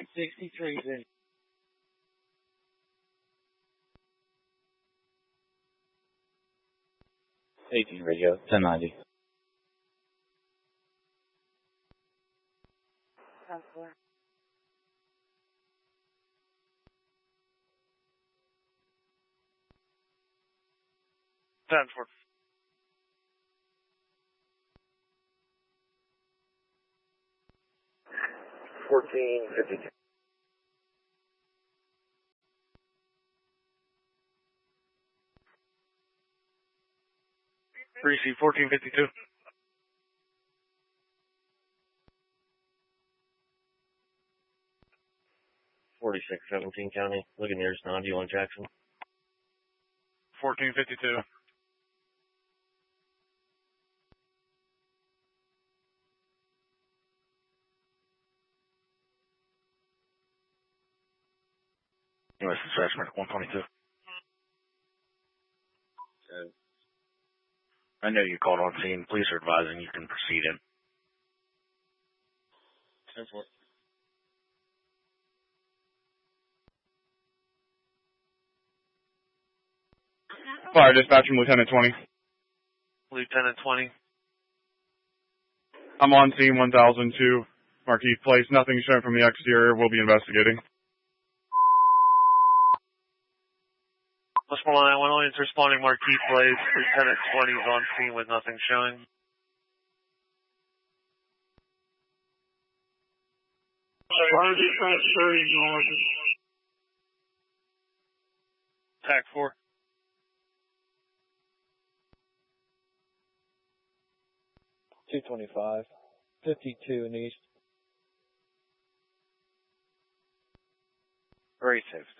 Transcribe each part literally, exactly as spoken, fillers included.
sixty-three, then. eighteen radio, ten ninety. ten four. ten four. fourteen fifty-two. Receive fourteen fifty-two. forty-six seventeen County. Looking nearest Noddy on Jackson. fourteen fifty-two. U S Assessment one twenty-two. So, I know you called on scene. Police are advising you can proceed in. ten four. Fire dispatch from Lieutenant twenty. Lieutenant twenty. I'm on scene one thousand two, Marquis Place. Nothing shown from the exterior. We'll be investigating. Westmoreland nine one one is responding Marquis Place. Lieutenant twenty is on scene with nothing showing. Fire dispatch thirty north. Tac four. two twenty-five, fifty-two in east. Racist.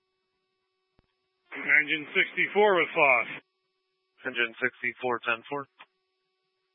Engine sixty-four with Foss. Engine sixty-four ten four.